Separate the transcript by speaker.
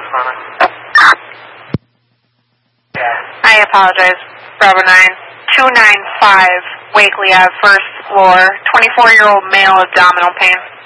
Speaker 1: I apologize. Bravo 9. 295 Wakely Ave, first floor. 24-year-old male abdominal pain.